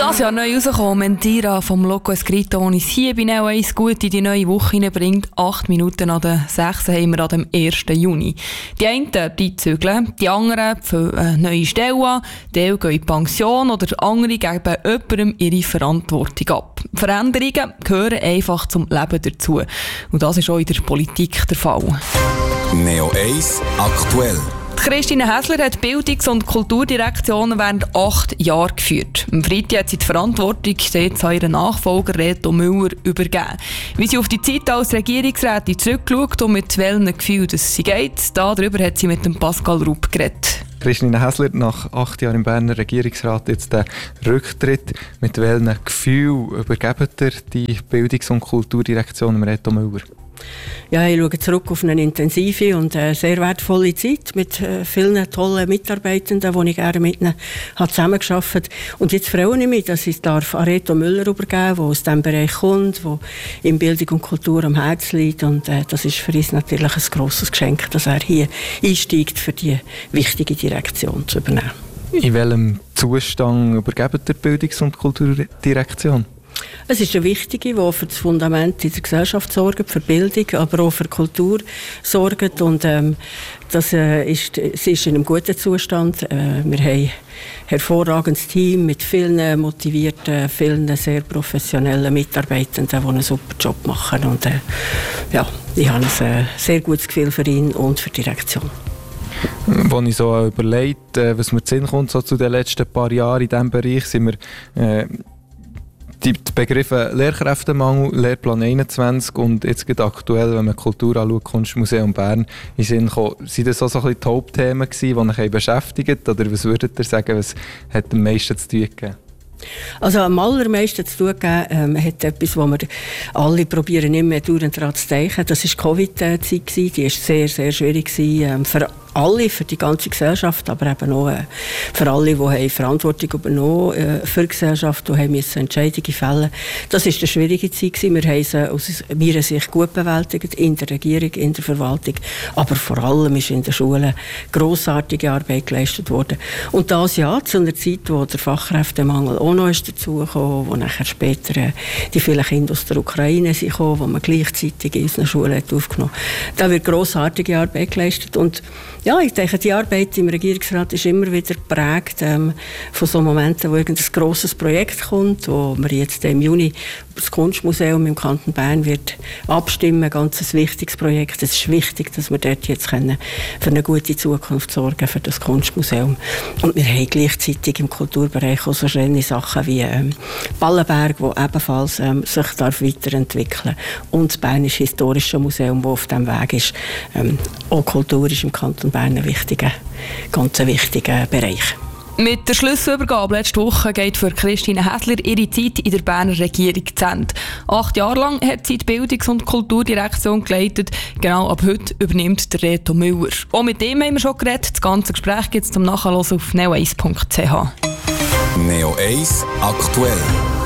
Das Jahr neu rausgekommen, Mentira vom Loco Escrito, das uns hier bei Neo 1 gut in die neue Woche hineinbringt. 8 Minuten an der 6 haben wir an dem 1. Juni. Die einen, die zügeln, die anderen für eine neue Stelle an, die gehen in die Pension oder andere geben jemandem ihre Verantwortung ab. Veränderungen gehören einfach zum Leben dazu. Und das ist auch in der Politik der Fall. Neo 1 aktuell. Christine Häsler hat die Bildungs- und Kulturdirektion während 8 Jahren geführt. Am Freitag hat sie die Verantwortung jetzt an ihren Nachfolger Reto Müller übergeben. Wie sie auf die Zeit als Regierungsrätin zurückschaut und mit welchen Gefühlen sie geht, darüber hat sie mit dem Pascal Rupp geredet. Christine Häsler, nach 8 Jahren im Berner Regierungsrat jetzt den Rücktritt. Mit welchen Gefühlen übergebt ihr die Bildungs- und Kulturdirektion Reto Müller? Ja, ich schaue zurück auf eine intensive und sehr wertvolle Zeit mit vielen tollen Mitarbeitenden, die ich gerne mit ihnen zusammengearbeitet habe. Und jetzt freue ich mich, dass ich an Reto Müller übergeben, der aus diesem Bereich kommt, der in Bildung und Kultur am Herzen liegt. Und das ist für uns natürlich ein grosses Geschenk, dass er hier einsteigt, für die wichtige Direktion zu übernehmen. In welchem Zustand übergeben die Bildungs- und Kulturdirektion? Es ist eine wichtige, die für das Fundament in der Gesellschaft sorgt, für Bildung, aber auch für Kultur sorgt. Und sie ist in einem guten Zustand. Wir haben ein hervorragendes Team mit vielen motivierten, vielen sehr professionellen Mitarbeitenden, die einen super Job machen. Und ich habe ein sehr gutes Gefühl für ihn und für die Direktion. Als ich so überlege, was mir zu Sinn kommt, so zu den letzten paar Jahren in diesem Bereich, sind wir die Begriffe Lehrkräftemangel, Lehrplan 21 und jetzt gerade aktuell, wenn man Kultur anschaut, Kunstmuseum Bern, in Sinn gekommen. Sind das auch so ein bisschen die Hauptthemen gewesen, die euch beschäftigt? Oder was würdet ihr sagen, was hat am meisten zu tun gegeben? Also am allermeisten zu tun gegeben hat etwas, wo wir alle probieren, immer mehr dauernd daran zu denken. Das war die Covid-Zeit. Die war sehr, sehr schwierig für alle, für die ganze Gesellschaft, aber eben auch für alle, die Verantwortung übernommen für die Gesellschaft, die müssen Entscheidungen fällen. Das war eine schwierige Zeit. Wir haben sie aus meiner Sicht gut bewältigt, in der Regierung, in der Verwaltung, aber vor allem ist in den Schulen grossartige Arbeit geleistet worden. Und das ja zu einer Zeit, wo der Fachkräftemangel auch noch dazugekommen ist, wo nachher später die vielen Kinder aus der Ukraine sind gekommen, die man gleichzeitig in unseren Schulen hat aufgenommen hat. Da wird grossartige Arbeit geleistet. Und ja, ich denke, die Arbeit im Regierungsrat ist immer wieder geprägt von so Momenten, wo irgendein grosses Projekt kommt, wo wir jetzt im Juni über das Kunstmuseum im Kanton Bern wird abstimmen, ein ganz wichtiges Projekt. Es ist wichtig, dass wir dort jetzt für eine gute Zukunft sorgen für das Kunstmuseum. Und wir haben gleichzeitig im Kulturbereich auch so schöne Sachen wie Ballenberg, wo ebenfalls sich weiterentwickeln darf. Und das Bernische Historische Museum, das auf diesem Weg ist. Auch Kultur ist im Kanton Bern ein ganz wichtiger Bereich. Mit der Schlüsselübergabe letzte Woche geht für Christine Häsler ihre Zeit in der Berner Regierung zu Ende. 8 Jahre lang hat sie die Bildungs- und Kulturdirektion geleitet. Genau ab heute übernimmt der Reto Müller. Auch mit dem haben wir schon geredet. Das ganze Gespräch gibt es zum Nachhören auf neo1.ch. Neo 1 aktuell.